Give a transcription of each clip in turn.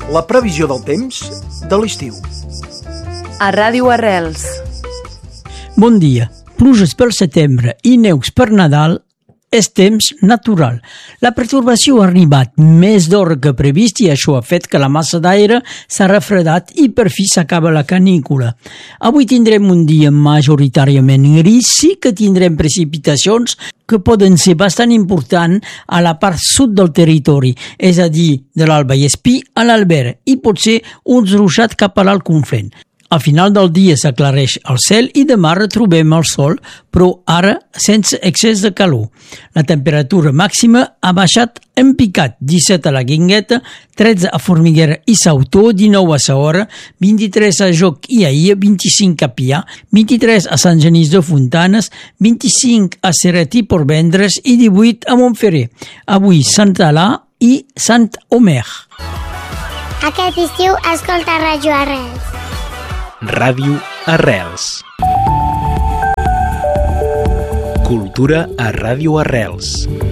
la previsió del temps de l'estiu. A Ràdio Arrels. Bon dia. Pluges pel setembre i neus per Nadal és temps natural. La pertorbació ha arribat més d'hora que previst i això ha fet que la massa d'aire s'ha refredat i per fi s'acaba la canícula. Avui tindrem un dia majoritàriament gris, sí que tindrem precipitacions que poden ser bastant importants a la part sud del territori, és a dir, de l'Alt Vallespir a l'Albert, i potser uns ruixats cap a l'Alt Conflent. Al final del dia s'aclareix el cel i demà retrobem el sol, però ara sense excés de calor. La temperatura màxima ha baixat en picat, 17 a la Guingueta, 13 a Formiguera i Sautó, 19 a Sahora, 23 a Joc i Aia, 25 a Pià, 23 a Sant Genís de Fontanes, 25 a Serret i Portvendres i 18 a Montferrer. Avui Sant Alà i Sant Omer. Aquest estiu escolta Ràdio Arrels. Ràdio Arrels. Cultura a Ràdio Arrels.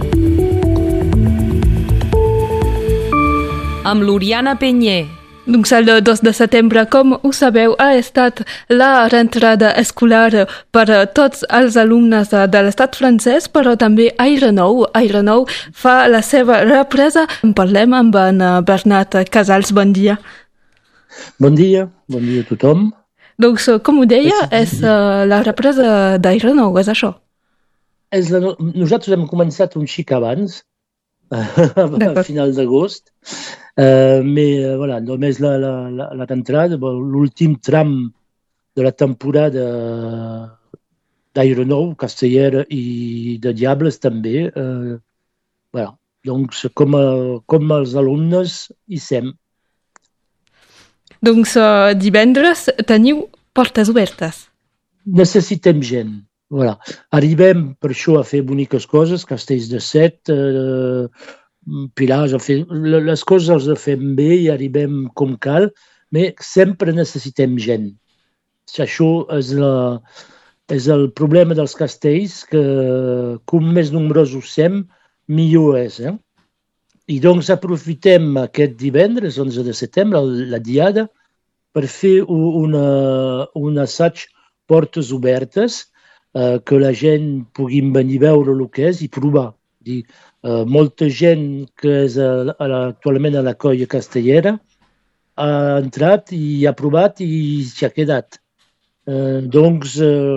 Amb l'Oriana Penyer. Doncs el 2 de setembre, com ho sabeu, ha estat la rentrada escolar per a tots els alumnes de l'estat francès, però també Airenou. Airenou fa la seva represa. En parlem amb en Bernat Casals. Bon dia. Bon dia a tothom. Doncs, com ho deia, és la represa d'Airenou, és això? Nosaltres hem començat un xic abans, a final d'agost, però només la rentrada, l'últim tram de la temporada d'Airenou, Castellera i de Diables també. Doncs, com els alumnes hi sem. Doncs divendres teniu portes obertes. Necessitem gent. Arribem per això a fer boniques coses, castells de set, pilars, les coses les fem bé i arribem com cal, però sempre necessitem gent. Això és el problema dels castells, que com més nombrosos sem, millor és. I doncs aprofitem aquest divendres, 11 de setembre, la diada, per fer un assaig portes obertes, que la gent pugui venir a veure el que és i provar. Molta gent que és actualment a la colla castellera ha entrat i ha provat i s'hi ha quedat. Doncs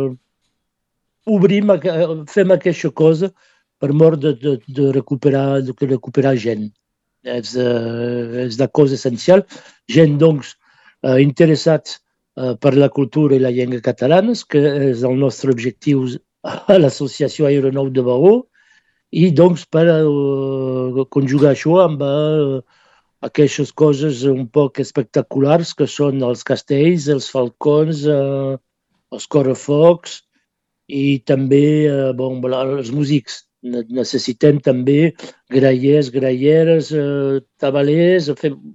fem aquesta cosa per mort de recuperar gent. És la cosa essencial. Gent, doncs, interessats per la cultura i la llengua catalanes, que és el nostre objectiu a l'Associació Airenou de Baó, i doncs per conjugar això amb aquestes coses un poc espectaculars que són els castells, els falcons, els correfocs i també els músics. Necessitem també grallers, gralleres, tabalers.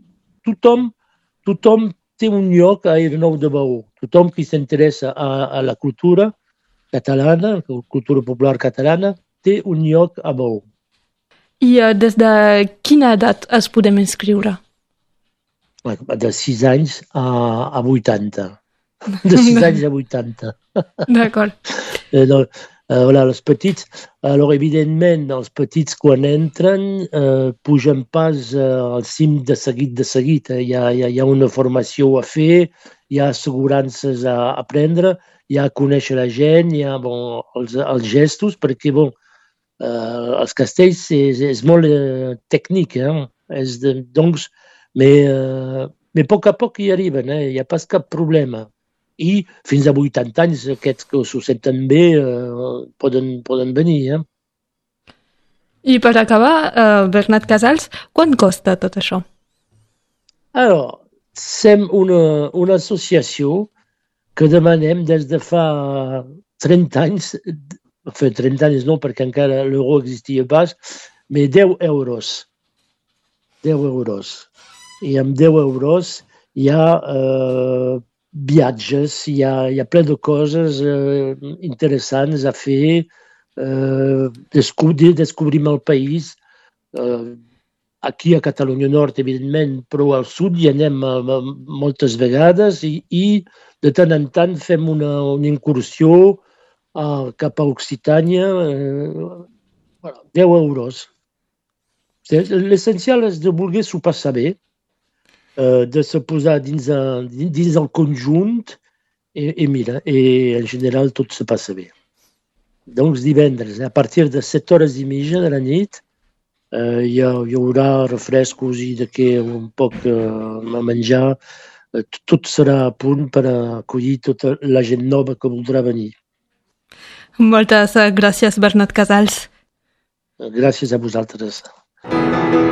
Tothom té un lloc a Airenou de Baó. Tothom qui s'interessa a la cultura catalana, la cultura popular catalana, té un lloc a Baó. I des de quina edat es podem inscriure? De 6 anys a 80. De 6 anys a 80. D'acord. Els petits, evidentment, els petits quan entren pugen pas al cim de seguit. Hi ha una formació a fer, hi ha assegurances a prendre, hi ha a conèixer la gent, hi ha els gestos, perquè els castells és molt tècnic, doncs, però a poc hi arriben, hi ha pas cap problema. I fins a 80 anys aquests que s'ho senten bé poden venir. I per acabar, Bernat Casals, quant costa tot això? Som una associació que demanem des de fa 30 anys, 30 anys no, perquè encara l'euro existia pas, però 10 euros. 10 euros. I amb 10 euros hi ha viatges, hi ha ple de coses interessants a fer, descobrim el país, aquí a Catalunya Nord, evidentment, però al sud hi anem moltes vegades i de tant en tant fem una incursió cap a Occitània, 10 euros. L'essencial és de voler-s'ho passar bé, de se posar dins el conjunt i mira, en general tot se passa bé. Doncs divendres, a partir de 7:30 de la nit, hi haurà refrescos i d'aquí un poc a menjar. Tot serà a punt per acollir tota la gent nova que voldrà venir. Moltes gràcies, Bernat Casals. Gràcies a vosaltres.